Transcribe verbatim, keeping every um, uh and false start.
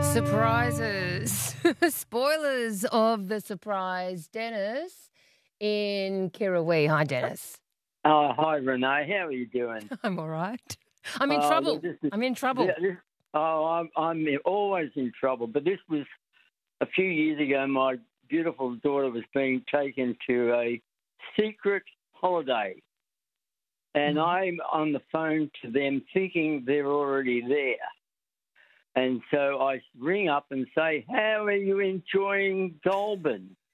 Surprises. Spoilers of the surprise. Dennis in Kirrawee. Hi, Dennis. Oh, hi, Renee. How are you doing? I'm all right. I'm in Oh, trouble. look, this is- I'm in trouble. Yeah, this- oh, I'm, I'm always in trouble. But this was a few years ago. My beautiful daughter was being taken to a secret holiday. And Mhm. I'm on the phone to them thinking they're already there. And so I ring up and say, how are you enjoying Goulburn?